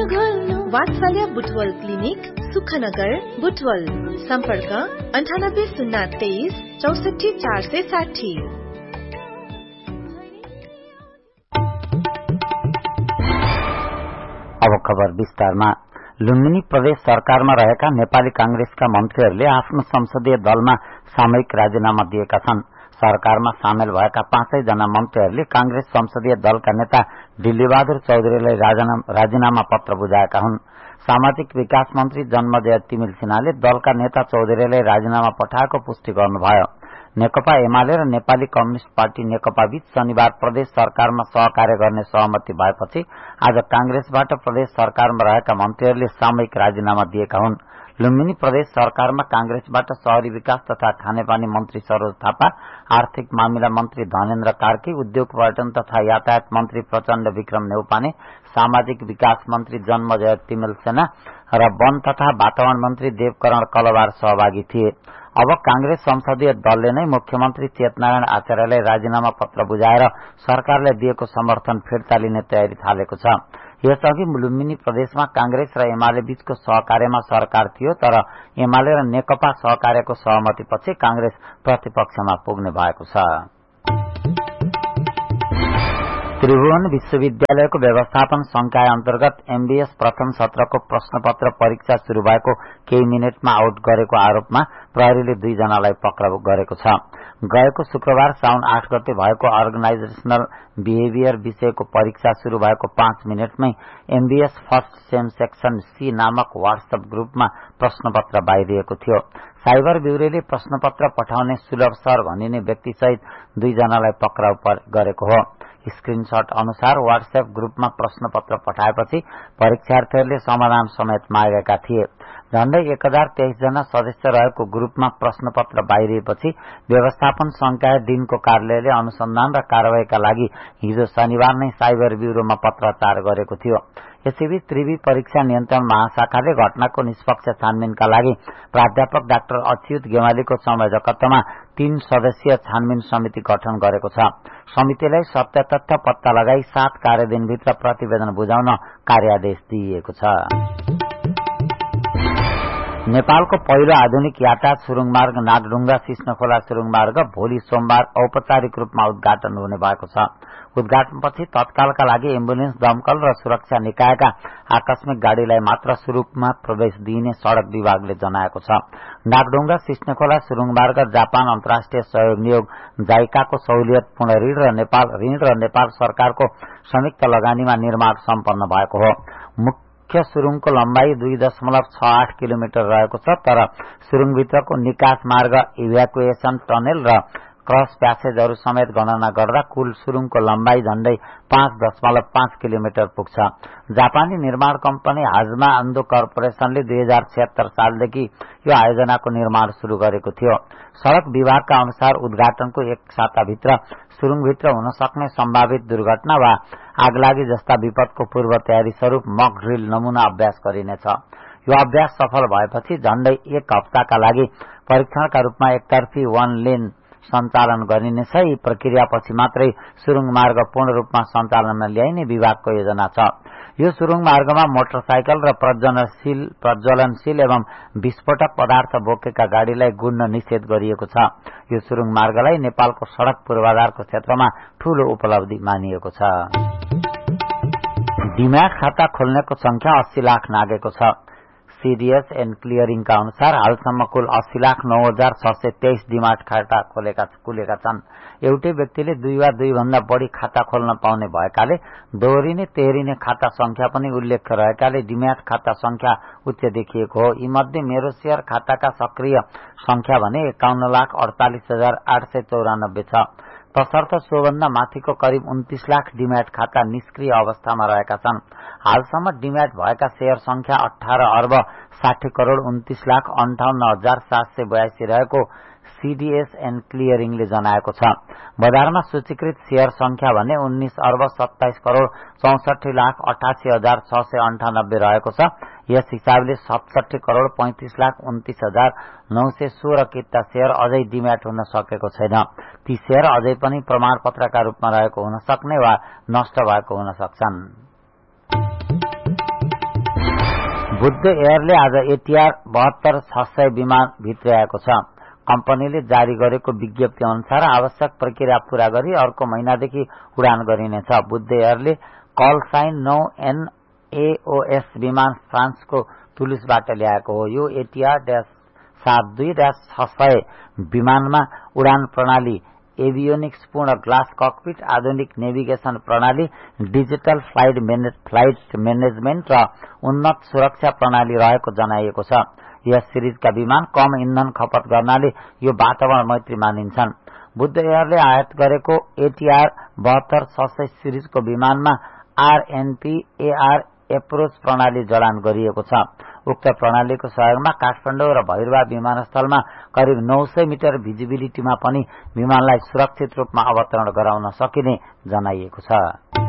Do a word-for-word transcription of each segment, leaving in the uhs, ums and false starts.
वात्सल्य बुटवल क्लिनिक सुखनगर बुटवल। सम्पर्क अन्ठानब्बे शून्य तेइस चौसठी चार सय साठी। अब खबर विस्तारमा। लुम्बिनी प्रदेश सरकारमा रहेका नेपाली कांग्रेसका मन्त्रीहरूले आफ्नो संसदीय दलमा सामूहिक राजीनामा दिएका छन्। सरकारमा सामेल भएका पाँचै जना मन्त्रीहरूले कांग्रेस संसदीय दलका नेता डिल्लीबहादुर चौधरीलाई राजीनामा पत्र बुझाएका हुन्। सामाजिक विकास मन्त्री जन्मजय तिमिल सिन्हाले दलका नेता चौधरीलाई राजीनामा पठाएको पुष्टि गर्नुभयो। नेकपा एमाले र नेपाली कम्युनिष्ट पार्टी नेकपा बीच शनिबार प्रदेश सरकारमा सहकार्य गर्ने सहमति भएपछि आज कांग्रेसबाट प्रदेश सरकारमा रहेका मन्त्रीहरूले सामूहिक राजीनामा दिएका हुन्। लुम्बिनी प्रदेश सरकारमा कांग्रेसबाट शहरी विकास तथा खानेपानी मन्त्री सरोज थापा, आर्थिक मामिला मन्त्री धनेन्द्र कार्की, उद्योग पर्यटन तथा यातायात मन्त्री प्रचण्ड विक्रम नेउपाने, सामाजिक विकास मन्त्री जन्मजय तिमिल सेना र वन तथा वातावरण मन्त्री देवकरण कलवार सहभागी थिए। अब कांग्रेस संसदीय दलले नै मुख्यमन्त्री चेतनारायण आचार्यलाई राजीनामा पत्र बुझाएर सरकारले दिएको समर्थन फिर्ता लिने तयारी थालेको छ। यसअघि लुम्बिनी प्रदेशमा कांग्रेस र एमाले बीचको सहकार्यमा सरकार थियो, तर एमाले र नेकपा सहकार्यको सहमतिपछि कांग्रेस प्रतिपक्षमा पुग्ने भएको छ। त्रिभुवन विश्वविद्यालयको व्यवस्थापन संकाय अन्तर्गत एमबीएस प्रथम सत्रको प्रश्नपत्र परीक्षा शुरू भएको केही मिनटमा आउट गरेको आरोपमा प्रहरीले दुई जनालाई पक्राउ गरेको छ। गएको शुक्रबार साउन आठ गते भएको अर्गनाइजेशनल बिहेभियर विषयको परीक्षा शुरू भएको पाँच मिनटमै MBS first sem section C नामक व्हाट्सएप ग्रुपमा प्रश्नपत्र बाहिरिएको थियो। साइबर ब्यूरोले प्रश्नपत्र पठाउने सुलभ सर भनिने व्यक्तिसहित दुई जनालाई पक्राउ गरेको हो। स्क्रिनशट अनुसार व्हाट्सएप ग्रुपमा प्रश्नपत्र पठाएपछि परीक्षार्थीहरूले समाधान समेत मागेका थिए। झण्डै एक हजार तेइस जना सदस्य रहेको ग्रुपमा प्रश्नपत्र बाहिरिएपछि व्यवस्थापन संकाय दिनको कार्यालयले अनुसन्धान र कारवाहीका लागि हिजो शनिबार नै साइबर ब्यूरोमा पत्राचार गरेको थियो। यसैबीच त्रिवी परीक्षा नियन्त्रण महाशाखाले घटनाको निष्पक्ष छानबिनका लागि प्राध्यापक डाक्टर अच्युत गेवालीको संयोजकत्वमा तीन सदस्यीय छानबिन समिति गठन गरेको छ। समितिलाई सत्य तथ्य पत्ता लगाई सात कार्यदिनभित्र प्रतिवेदन बुझाउन कार्यादेश दिइएको छ। नेपालको पहिलो आधुनिक यातायात सुरुङमार्ग नागढुङ्गा सिस्नखोला सुरुङमार्ग भोलि सोमबार औपचारिक रूपमा उद्घाटन हुने भएको छ। उद्घाटनपछि तत्कालका लागि एम्बुलेन्स, दमकल र सुरक्षा निकायका आकस्मिक गाड़ीलाई मात्र सुरुङमा प्रवेश दिइने सड़क विभागले जनाएको छ। नागढुङ्गा सिस्नखोला सुरुङमार्ग जापान अन्तर्राष्ट्रिय सहयोग नियोग जाइकाको सहुलियतपूर्ण ऋण र नेपाल ऋण र नेपाल सरकारको संयुक्त लगानीमा निर्माण सम्पन्न भएको हो। मुख्य सुरुङको लम्बाई दुई दशमलव छ आठ किलोमिटर रहेको छ, तर सुरुङभित्रको निकास मार्ग, इभ्याकुएसन टनेल र क्रस प्यासेजहरू समेत गणना गर्दा कुल सुरुङको लम्बाई झण्डै पाँच दशमलव पाँच किलोमिटर पुग्छ। जापानी निर्माण कम्पनी हाजमा आन्दो कर्पोरेशनले दुई हजार छिहत्तर सालदेखि यो आयोजनाको निर्माण शुरू गरेको थियो। सड़क विभागका अनुसार उद्घाटनको एक साताभित्र सुरुङभित्र हुन सक्ने सम्भावित दुर्घटना वा आगलागी जस्ता विपदको पूर्व तयारी स्वरूप मक ड्रिल नमूना अभ्यास गरिनेछ। यो अभ्यास सफल भएपछि झण्डै एक हप्ताका लागि परीक्षणका रूपमा एकतर्फी वन लेन सञ्चालन गरिनेछ। यी प्रक्रियापछि मात्रै सुरुङ मार्ग पूर्ण रूपमा सञ्चालनमा ल्याइने विभागको योजना छ। यो सुरुङ मार्गमा मोटरसाइकल र प्रज्वलनशील प्रज्वलनशील एवं विस्फोटक पदार्थ बोकेका गाड़ीलाई गुड्न निषेध गरिएको छ। यो सुरुङ मार्गलाई नेपालको सड़क पूर्वाधारको क्षेत्रमा ठूलो उपलब्धि मानिएको छ। डिम्याट खाता खोल्नेको संख्या अस्सी लाख नागेको छ। सीडीएस एन्ड क्लियरिङका अनुसार हालसम्म कुल अस्सी लाख नौ हजार छ सय तेइस डिमाट खाता खोलेका खुलेका छन्। एउटै व्यक्तिले दुई वा दुई भन्दा बढ़ी खाता खोल्न पाउने भएकाले दोहोरिने तेह्रिने खाता संख्या पनि उल्लेख रहेकाले डिम्याट खाता संख्या उच्च देखिएको हो। यी मध्ये मेरो शेयर खाताका सक्रिय संख्या भने एकाउन्न लाख अडतालिस हजार आठ सय चौरानब्बे छ। तसर्थ सोभन्दा माथिको करिब उन्तीस लाख डिम्याट खाता निष्क्रिय अवस्थामा रहेका छन्। हालसम्म डिम्याट भएका शेयर संख्या अठार अर्ब साठी करोड़ उन्तीस लाख अन्ठाउन्न हजार सात सय बयासी रहेको सीडीएस एन्ड क्लियरिङले जनाएको छ। बजारमा सूचीकृत शेयर संख्या भने उन्नीस अर्ब सत्ताइस करोड़ चौसठी लाख अठासी हजार छ सय अन्ठानब्बे रहेको छ। यस हिसाबले सतसठी करोड़ पैंतीस लाख उन्तीस हजार नौ सय सोह्र किता शेयर अझै डिम्याट हुन सकेको छैन। ती शेयर अझै पनि प्रमाणपत्रका रूपमा रहेको हुन सक्ने वा नष्ट भएको हुन सक्छन्। बुद्ध एयरले आज एटीआर बहत्तर छ सय विमान भित्र्याएको छ। कम्पनीले जारी गरेको विज्ञप्ति अनुसार आवश्यक प्रक्रिया पूरा गरी अर्को महिनादेखि उडान गरिनेछ। बुद्ध एयरले कल साइन नौ एनएओएस विमान फ्रान्सको टुलिसबाट ल्याएको हो। यो एटीआर सात दुई छ सय विमानमा उडान प्रणाली, एभियोनिक्स, पूर्ण ग्लास ककपिट, आधुनिक नेभिगेशन प्रणाली, डिजिटल फ्लाइट फ्लाइट मैनेजमेन्ट र उन्नत सुरक्षा प्रणाली रहेको जनाइएको छ। यस सिरिजका विमान कम इन्धन खपत गर्नाले यो वातावरण मैत्री मानिन्छन्। बुद्ध एयरले आयात गरेको एटीआर बहत्तर छ सय सिरिजको विमानमा आरएनपी एआर एप्रोच प्रणाली जडान गरिएको छ। उक्त प्रणालीको सहयोगमा काठमाडौँ र भैरवा विमानस्थलमा करिब नौ सय मिटर भिजिबिलिटीमा पनि विमानलाई सुरक्षित रूपमा अवतरण गराउन सकिने जनाइएको छ।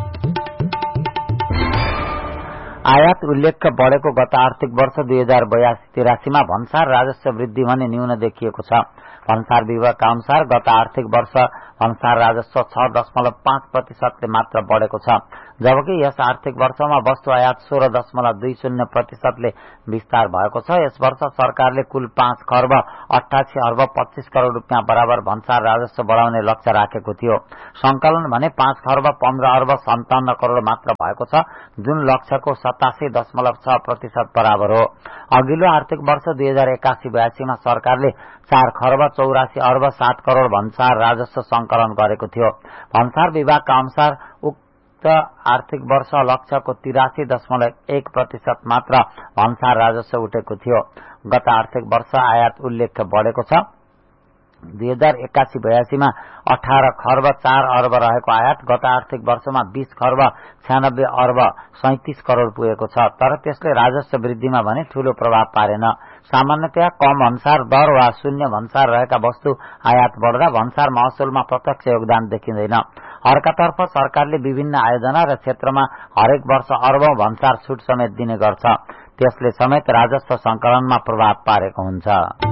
आयात उल्लेख बढेको गत आर्थिक वर्ष दुई हजार बयासी तिरासीमा भन्सार राजस्व वृद्धि भने न्यून देखिएको छ। भन्सार विभागका अनुसार गत आर्थिक वर्ष भन्सार राजस्व छ दशमलव पाँच प्रतिशतले मात्र बढ़ेको छ, जबकि यस आर्थिक वर्षमा वस्तु आयात सोह्र दशमलव दुई शून्य प्रतिशतले विस्तार भएको छ। यस वर्ष सरकारले कुल पाँच खर्ब अठासी अर्ब पच्चीस करोड़ रूपियाँ बराबर भन्सार राजस्व बढ़ाउने लक्ष्य राखेको थियो। संकलन भने पाँच खर्ब पन्ध्र अर्ब सन्ताउन्न करोड़ मात्र भएको छ, जुन लक्ष्यको सतासी दशमलव छ प्रतिशत बराबर हो। अघिल्लो आर्थिक वर्ष दुई हजार एकासी बयासीमा सरकारले चार खर्ब चौरासी अर्ब सात करोड़ भन्सार राजस्व संकलन गरेको थियो। भन्सार विभागका अनुसार उक्त आर्थिक वर्ष लक्ष्यको तिरासी दशमलव एक प्रतिशत मात्र भन्सार राजस्व उठेको थियो। गत आर्थिक वर्ष आयात उल्लेख बढ़ेको छ। दुई हजार एकासी बयासीमा अठार खर्ब चार अर्ब रहेको आयात गत आर्थिक वर्षमा बीस खर्ब छ्यानब्बे अर्ब सैंतीस करोड़ पुगेको छ, तर त्यसले राजस्व वृद्धिमा भने ठूलो प्रभाव पारेन। सामान्यतया कम भन्सार दर वा शून्य भन्सार रहेका वस्तु आयात बढ़दा भन्सार महसुलमा प्रत्यक्ष योगदान देखिँदैन। अर्कातर्फ सरकारले विभिन्न आयोजना र क्षेत्रमा हरेक वर्ष अर्बौं भन्सार छुट समेत दिने गर्छ, त्यसले समेत राजस्व संकलनमा प्रभाव पारेको हुन्छ।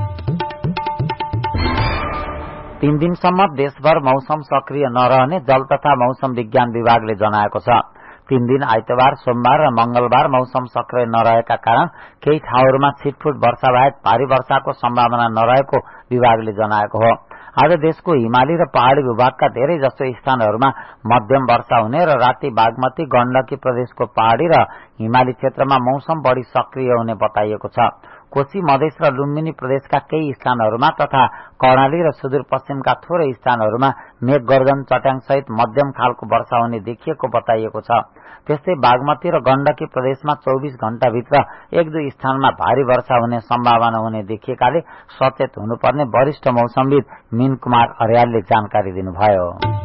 तीन दिनसम्म देशभर मौसम सक्रिय नरहने जल तथा मौसम विज्ञान विभागले जनाएको छ। तीन दिन आइतबार, सोमबार र मंगलबार मौसम सक्रिय नरहेका कारण केही ठाउँहरूमा छिटफुट वर्षा बाहेक भारी वर्षाको सम्भावना नरहेको विभागले जनाएको हो। आज देशको हिमाली र पहाड़ी विभागका धेरै जसो स्थानहरूमा मध्यम वर्षा हुने र राति बागमती, गण्डकी प्रदेशको पहाड़ी र हिमाली क्षेत्रमा मौसम बढ़ी सक्रिय हुने बताइएको छ। कोशी मधेस र लुम्बिनी प्रदेशका केही स्थानहरूमा तथा कर्णाली र सुदूरपश्चिमका थोरै स्थानहरूमा मेघ गर्जन चट्याङ सहित मध्यम खालको वर्षा हुने देखिएको बताइएको छ। त्यस्तै बागमती र गण्डकी प्रदेशमा चौबीस घण्टाभित्र एक दुई स्थानमा भारी वर्षा हुने सम्भावना हुने देखिएकाले सचेत हुनुपर्ने वरिष्ठ मौसमविद मीन कुमार अर्यालले जानकारी दिनुभयो।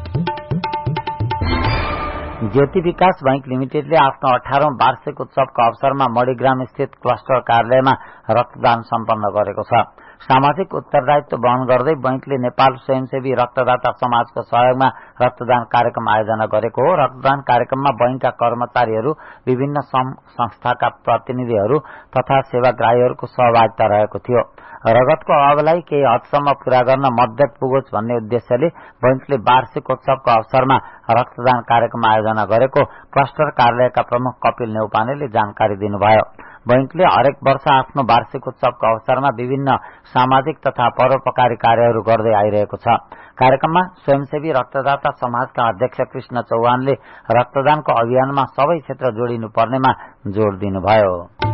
ज्योति विकास बैंक लिमिटेडले आफ्नो अठारौं वार्षिक उत्सवको अवसरमा मणिग्राम स्थित क्लस्टर कार्यालयमा रक्तदान सम्पन्न गरेको छ। सामाजिक उत्तरदायित्व वहन गर्दै बैंकले नेपाल स्वयंसेवी रक्तदाता समाजको सहयोगमा रक्तदान कार्यक्रम आयोजना गरेको हो। रक्तदान कार्यक्रममा बैंकका कर्मचारीहरू, विभिन्न संस्थाका प्रतिनिधिहरू तथा सेवाग्राहीहरूको सहभागिता रहेको थियो। रगतको अभावलाई केही हदसम्म पूरा गर्न मद्दत पुगोस् भन्ने उद्देश्यले बैंकले वार्षिक उत्सवको अवसरमा रक्तदान कार्यक्रम आयोजना गरेको क्लस्टर कार्यालयका प्रमुख कपिल नेउपानेले जानकारी दिनुभयो। बैंकले हरेक वर्ष आफ्नो वार्षिक उत्सवको अवसरमा विभिन्न सामाजिक तथा परोपकारी कार्यहरू गर्दै आइरहेको छ। कार्यक्रममा स्वयंसेवी रक्तदाता समाजका अध्यक्ष कृष्ण चौहानले रक्तदानको अभियानमा सबै क्षेत्र जोडिनु पर्नेमा जोड़ दिनुभयो।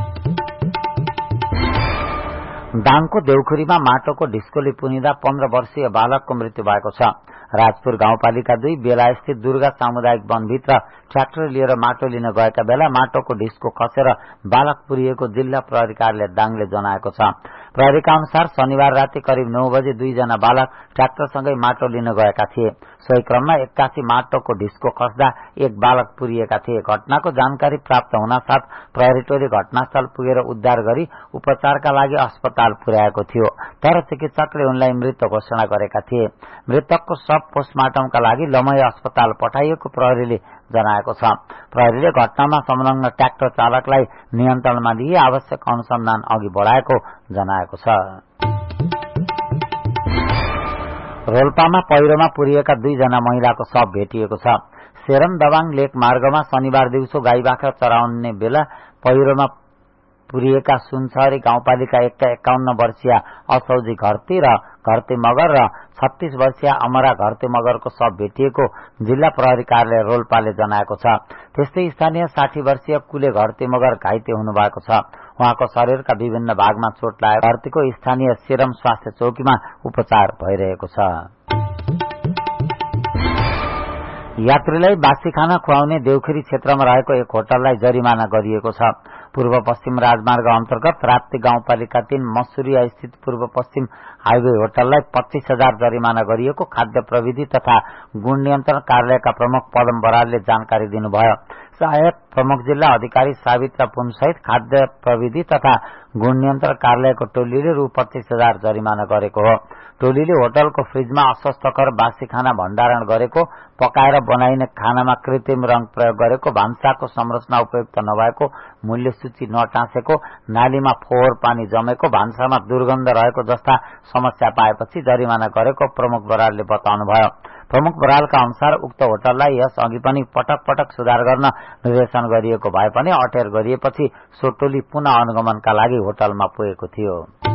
दाङको देउखुरीमा माटोको ढिस्कोले पुनिदा पन्ध्र वर्षीय बालकको मृत्यु भएको छ। राजपुर गाउँपालिका दुई बेला स्थित दुर्गा सामुदायिक वनभित्र ट्र्याक्टर लिएर माटो लिन गएका बेला माटोको ढिस्को खसेर बालक पुरिएको जिल्ला प्रहरी कार्यालय दाङले जनाएको छ। प्रहरीका अनुसार शनिबार राति करिब नौ बजे दुईजना बालक ट्र्याक्टरसँगै माटो लिन गएका थिए। सोही क्रममा एक्कासी माटोको ढिस्को खस्दा एक बालक पुरिएका थिए। घटनाको जानकारी प्राप्त हुनासाथ प्रहरी टोली घटनास्थल पुगेर उद्धार गरी उपचारका लागि अस्पताल पुर्याएको थियो, तर चिकित्सकले उनलाई मृत घोषणा गरेका थिए। मृतकको शव पोस्टमार्टमका लागि लमही अस्पताल पठाइएको प्रहरीले जनाएको छ। प्रहरीले घटनामा संलग्न ट्र्याक्टर चालकलाई नियन्त्रणमा लिए आवश्यक अनुसन्धान अघि बढ़ाएको जनाएको छ। रोल्पामा पहिरोमा पुरिएका दुईजना महिलाको शव भेटिएको छ। सेरम दबाङ लेक मार्गमा शनिबार दिउँसो गाई बाख्रा चराउने बेला पहिरोमा पुरिएका सुनसरी गाउँपालिका एकका एकाउन्न वर्षीय असौजी घरती र घरती मगर र छत्तीस वर्षीय अमरा घरती मगरको शव भेटिएको जिल्ला प्रहरी कार्यालय रोल्पाले जनाएको छ। त्यस्तै स्थानीय साठी वर्षीय कुले घरती मगर घाइते हुनुभएको छ। उहाँको शरीरका विभिन्न भागमा चोट लागेको घरतीको स्थानीय सिरम स्वास्थ्य चौकीमा उपचार भइरहेको छ। यात्रीलाई बासी खाना खुवाउने देउखुरी क्षेत्रमा रहेको एक होटललाई जरिमाना गरिएको छ। पूर्व पश्चिम राजमार्ग अन्तर्गत राप्ती गाउँपालिका तीन मसुरिया स्थित पूर्व पश्चिम हाइवे होटललाई पच्चीस हजार जरिमाना गरिएको खाद्य प्रविधि तथा गुण नियन्त्रण कार्यालयका प्रमुख पदम बरालले जानकारी दिनुभयो। सहायक प्रमुख जिल्ला अधिकारी सावित्रा पुनसहित खाद्य प्रविधि तथा गुण नियन्त्रण कार्यालयको टोलीले रु पच्चीस हजार जरिमाना गरेको हो। टोलीले होटलको फ्रिजमा अस्वास्थ्यकर बासी खाना भण्डारण गरेको, पकाएर बनाइने खानामा कृत्रिम रंग प्रयोग गरेको, भान्साको संरचना उपयुक्त नभएको, मूल्य सूची नटाँसेको, नालीमा फोहोर पानी जमेको, भान्सामा दुर्गन्ध रहेको जस्ता समस्या पाएपछि जरिमाना गरेको प्रमुख बरालले बताउनुभयो। प्रमुख बरालका अनुसार उक्त होटललाई यस अघि पनि पटक पटक सुधार गर्न निर्देशन गरिएको भए पनि अटेर गरिएपछि सो टोली पुनः अनुगमनका लागि होटलमा पुगेको थियो।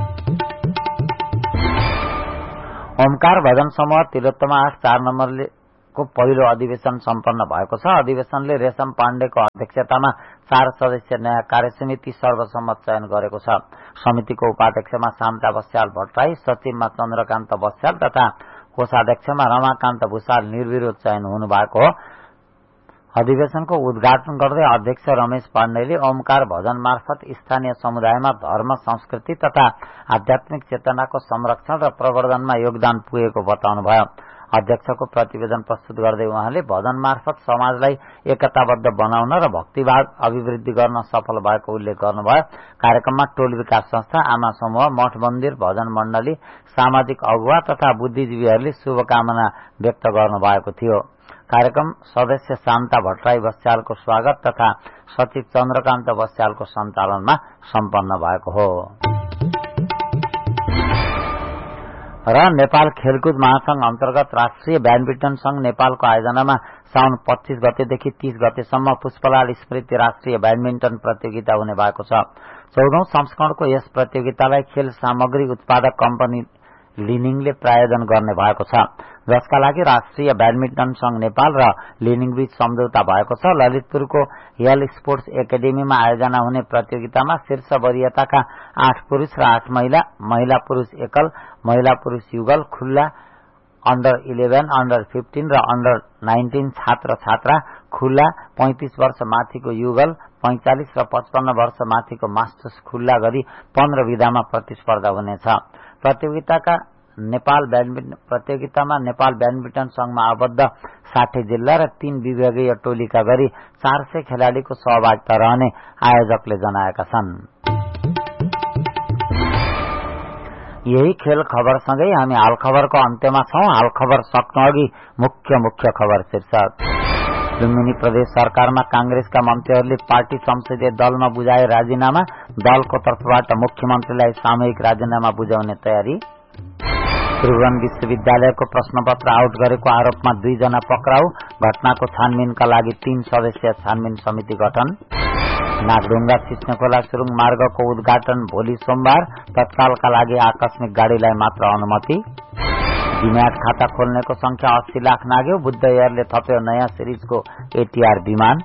ओमकार भजन समूह तिलोत्तमा आठ चार नम्बरको पहिलो अधिवेशन सम्पन्न भएको छ। अधिवेशनले रेशम पाण्डेको अध्यक्षतामा चार सदस्य नयाँ कार्यसमिति सर्वसम्मत चयन गरेको छ। समितिको उपाध्यक्षमा शान्ता बस्याल भट्टराई, सचिवमा चन्द्रकान्त बस्याल तथा कोषाध्यक्षमा रमाकान्त भूषाल निर्विरोध चयन हुनुभएको हो। अधिवेशनको उद्घाटन गर्दै अध्यक्ष रमेश पाण्डेले ओमकार भजन मार्फत स्थानीय समुदायमा धर्म, संस्कृति तथा आध्यात्मिक चेतनाको संरक्षण र प्रवर्धनमा योगदान पुगेको बताउनुभयो। अध्यक्षको प्रतिवेदन प्रस्तुत गर्दै उहाँले भजन मार्फत समाजलाई एकताबद्ध बनाउन र भक्तिभाव अभिवृद्धि गर्न सफल भएको उल्लेख गर्नुभयो। कार्यक्रममा टोल विकास संस्था, आमा समूह, मठ मन्दिर, भजन मण्डली, सामाजिक अगुवा तथा बुद्धिजीवीहरूले शुभकामना व्यक्त गर्नुभएको थियो। कार्यक्रम सदस्य शान्ता भट्टराई बस्यालको स्वागत तथा सचिव चन्द्रकान्त बस्यालको सञ्चालनमा सम्पन्न भएको हो। र नेपाल खेलकुद महासंघ अन्तर्गत राष्ट्रिय ब्याडमिन्टन संघ नेपालको आयोजनामा साउन पच्चीस गतेदेखि तीस गतेसम्म पुष्पलाल स्मृति राष्ट्रिय ब्याडमिन्टन प्रतियोगिता हुने भएको छ। चौधौं संस्करणको यस प्रतियोगितालाई खेल सामग्री उत्पादक कम्पनी लिनिङले प्रायोजन गर्ने भएको छ, जसका लागि राष्ट्रिय ब्याडमिन्टन संघ नेपाल र लिनिङबीच सम्झौता भएको छ। ललितपुरको यल स्पोर्ट्स एकाडेमीमा आयोजना हुने प्रतियोगितामा शीर्ष वरियताका आठ पुरूष र आठ महिला, महिला पुरूष एकल, महिला पुरूष युगल, खुल्ला, अन्डर इलेभेन, अन्डर फिफ्टीन र अन्डर नाइन्टीन छात्र छात्रा, खुल्ला, पैंतीस वर्ष माथिको युगल, पैंचालिस र पचपन्न वर्ष माथिको मास्टर्स खुल्ला गरी पन्ध्र विधामा प्रतिस्पर्धा हुनेछ। प्रतियोगिताका नेपाल ब्याडमिन्टन प्रतियोगितामा नेपाल ब्याडमिन्टन संघमा आबद्ध साठी जिल्ला र तीन विभागीय टोलीका गरी चार सय खेलाड़ीको सहभागिता रहने आयोजकले जनाएका छन्। यही खेल खबरसँगै हामी हाल खबरको अन्त्यमा छौं। हाल खबर सक्नु अघि मुख्य मुख्य खबर शीर्षक। लुम्बिनी प्रदेश सरकारमा कांग्रेसका मन्त्रीहरूले पार्टी संसदीय दलमा बुझाए राजीनामा, दलको तर्फबाट मुख्यमन्त्रीलाई सामूहिक राजीनामा बुझाउने तयारी। त्रिभुवन विश्वविद्यालयको प्रश्नपत्र आउट गरेको आरोपमा दुईजना पक्राउ, घटनाको छानबिनका लागि तीन सदस्यीय छानबिन समिति गठन। नागढुङ्गा सिस्नखोला सुरुङ मार्गको उद्घाटन भोलि सोमबार, तत्कालका लागि आकस्मिक गाड़ीलाई मात्र अनुमति। डिम्याट खाता खोल्नेको संख्या अस्सी लाख नाग्यो, बुद्ध एयरले थप्यो नयाँ सिरिजको एटीआर विमान।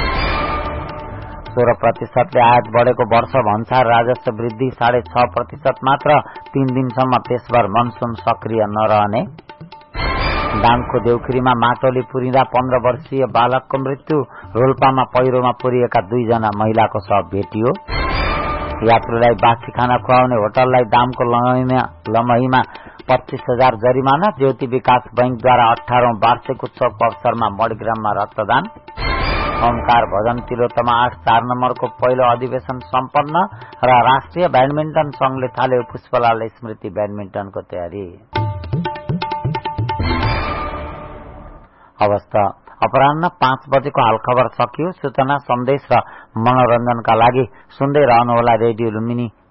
सोह्र प्रतिशतले आयात बढ़ेको वर्ष भन्सार राजस्व वृद्धि साढे छ प्रतिशत मात्र, तीन दिनसम्म देशभर मनसून सक्रिय नरहने। दाङको देउखुरीमा माटोले पुरिँदा पन्ध्र वर्षीय बालकको मृत्यु, रोल्पामा पहिरोमा पुरिएका दुईजना महिलाको शव भेटियो। यात्रुलाई बासी खाना खुवाउने होटललाई दामको लमहीमा पच्चीस हजार जरिमाना। ज्योति विकास बैंकद्वारा अठारौं वार्षिक उत्सवको अवसरमा मणिग्राममा रक्तदान। ओमकार भजन तिलोत्तमा आठ चार नम्बरको पहिलो अधिवेशन सम्पन्न र राष्ट्रिय ब्याडमिन्टन संघले थाल्यो पुष्पलाल स्मृति ब्याडमिन्टनको तयारी। अवस्था अपराह्न पाँच बजेको हाल खबर सकियो। सूचना, सन्देश र मनोरञ्जनका लागि सुन्दै रहनुहोला रेडियो लुम्बिनी